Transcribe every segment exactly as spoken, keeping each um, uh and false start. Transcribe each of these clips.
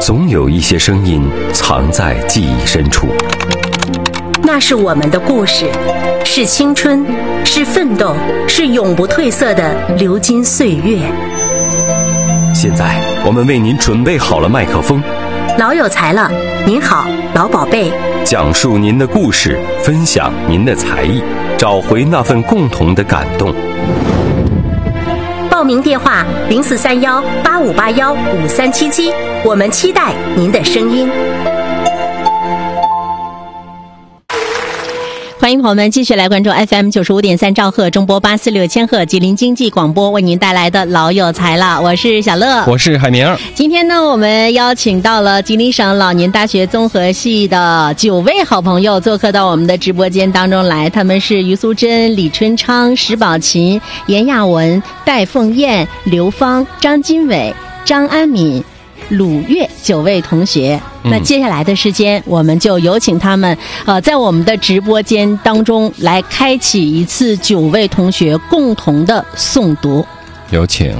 总有一些声音藏在记忆深处。 那是我们的故事，是青春，是奋斗，是永不褪色的流金岁月。 现在我们为您准备好了麦克风。 老有才了，您好，老宝贝。 讲述您的故事，分享您的才艺，找回那份共同的感动。 报名电话零四三幺八五八幺五三七七，我们期待您的声音。欢迎朋友们继续来关注 F M 九十五点三兆赫中波八四六千赫吉林经济广播为您带来的老有才了，我是小乐， 我是海明。 今天呢，我们邀请到了吉林省老年大学综合系的九位好朋友做客到我们的直播间当中来，他们是于素贞、李春昌、石宝琴、严亚文、戴凤燕、刘芳、张金伟、张安敏、鲁月九位同学。那接下来的时间，我们就有请他们，呃，在我们的直播间当中来开启一次九位同学共同的诵读。 有请。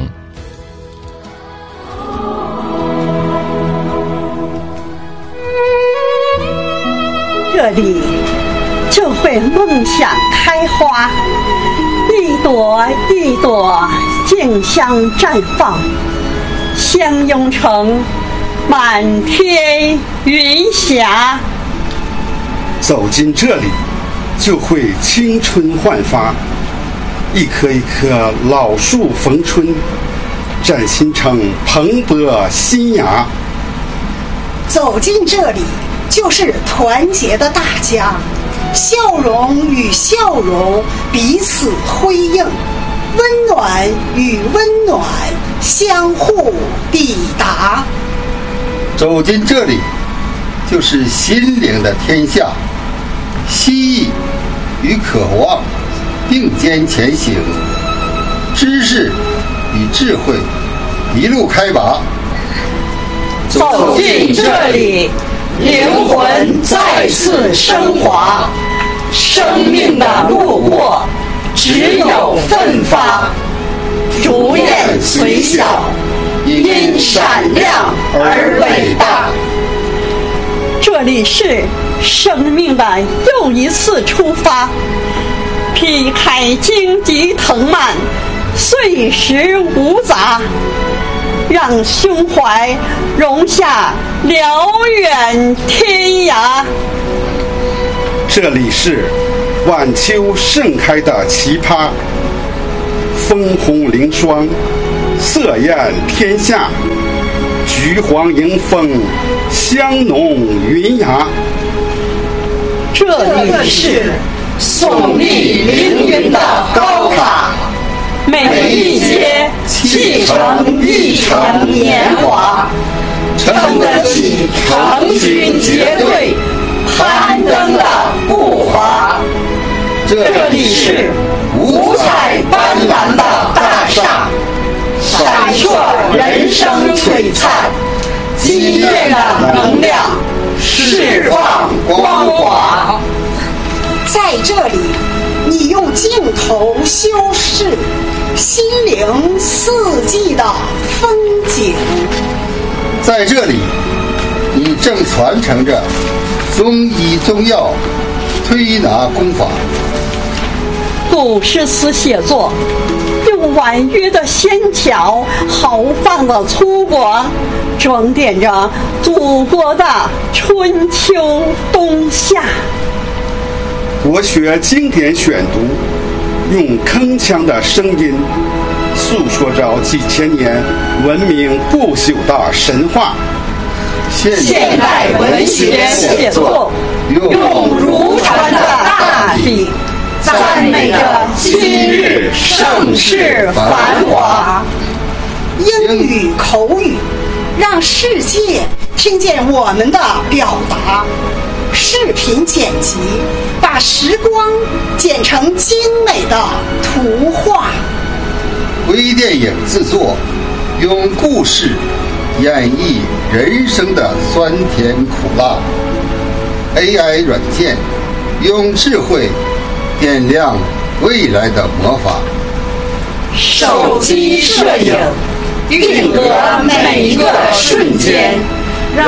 这里就会梦想开花，一朵一朵竞相绽放，相拥成满天云霞。 走进这里就会青春焕发，一棵一棵老树逢春，崭新成蓬勃新芽。 走进这里就是团结的大家，笑容与笑容彼此辉映，温暖与温暖相互抵达。 走进这里就是心灵的天下，希冀与渴望并肩前行，知识与智慧一路开拔。 走进这里，灵魂再次升华，生命的路过只有奋发，如燕随小，因闪亮而伟大。这里是生命的又一次出发，劈开荆棘藤蔓，碎石无杂，让胸怀容下辽远天涯。 这里是晚秋盛开的奇葩，枫红凌霜，色艳天下，橘黄迎风，香浓云崖。 这里是耸立凌云的高塔，每一阶砌成一城年华，撑得起成群结队攀登的步伐。这里是五彩斑斓的大厦，闪烁人生璀璨，激烈的能量释放光华。 在这里，你用镜头修饰心灵四季的风景。 在这里，你正传承着中医中药推拿功法。 杜诗词写作用婉约的线条，豪放的粗犷，装点着祖国的春秋冬夏。 国学经典选读，用铿锵的声音诉说着几千年文明不朽的神话。 现代文学写作用如传的大笔，赞美着今日盛世繁华。 英语口语让世界听见我们的表达，视频剪辑把时光剪成精美的图画。 微电影制作用故事演绎人生的酸甜苦辣， A I 软件用智慧点亮未来的魔法。 手机摄影定格每一个瞬间，让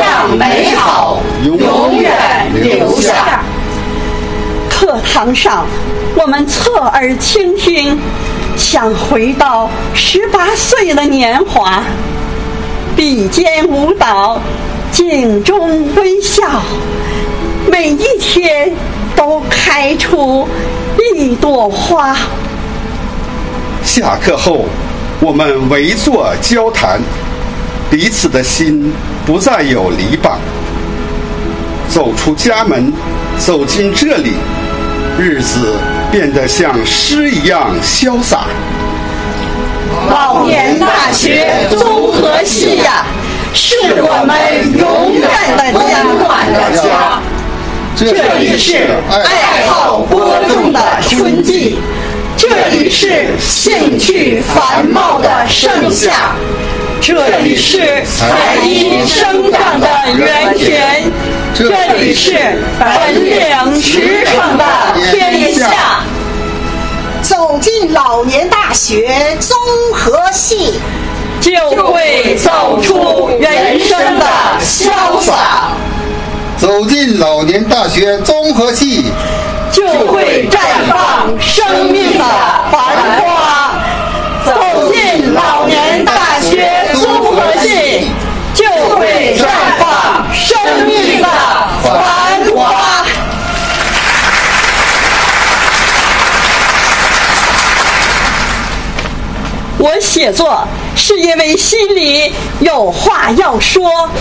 堂上，我们侧耳倾听，想回到十八岁的年华，笔尖舞蹈，镜中微笑，每一天都开出一朵花。 下课后，我们围坐交谈，彼此的心不再有篱笆。走出家门，走进这里，日子变得像诗一样潇洒。 老年大学综合系呀，是我们永远的家，温暖的家。这里是爱好播种的春季，这里是兴趣繁茂的盛夏，这里是才艺生长的源泉，这里是本领驰骋的天下。 走进老年大学综合系， 就会走出人生的潇洒； 走进老年大学综合系， 就会绽放生命的繁花；走进老年大学综合系，就会绽放生命的繁华。我写作是因为心里有话要说，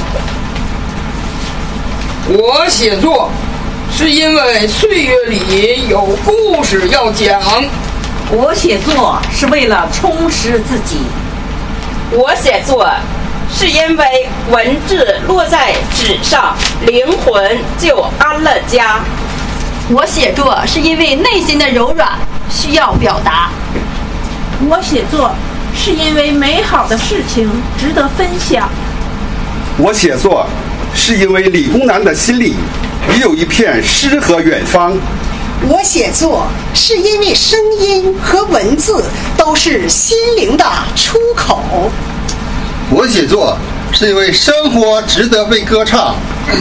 我写作是因为岁月里有故事要讲， 我写作是为了充实自己， 我写作是因为文字落在纸上，灵魂就安了家。 我写作是因为内心的柔软需要表达， 我写作是因为美好的事情值得分享， 我写作是因为理工男的心里也有一片诗和远方。 我写作是因为声音和文字都是心灵的出口。 我写作是因为生活值得被歌唱。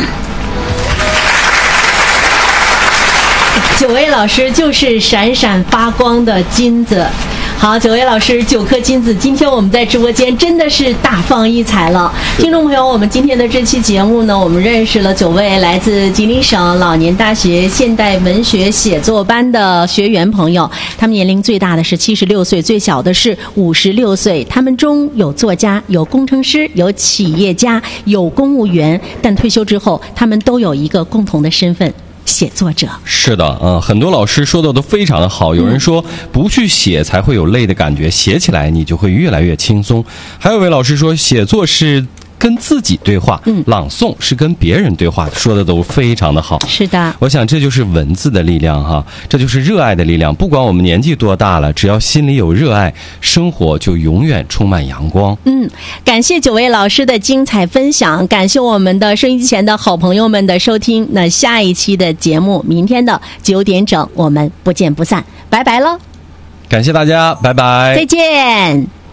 九位老师就是闪闪发光的金子。好，九位老师九颗金子，今天我们在直播间真的是大放异彩了。听众朋友，我们今天的这期节目呢，我们认识了九位来自吉林省老年大学现代文学写作班的学员朋友，他们年龄最大的是七十六岁，最小的是五十六岁。他们中有作家，有工程师，有企业家，有公务员，但退休之后，他们都有一个共同的身份。写作者。 是的，嗯，很多老师说的都非常的好。有人说不去写才会有累的感觉，写起来你就会越来越轻松。还有位老师说，写作是跟自己对话，嗯，朗诵是跟别人对话，说的都非常的好。 是的， 我想这就是文字的力量哈，这就是热爱的力量。不管我们年纪多大了，只要心里有热爱，生活就永远充满阳光。 嗯，感谢九位老师的精彩分享，感谢我们的收音机前的好朋友们的收听。那下一期的节目，明天的九点整，我们不见不散，拜拜喽！ 感谢大家，拜拜， 再见。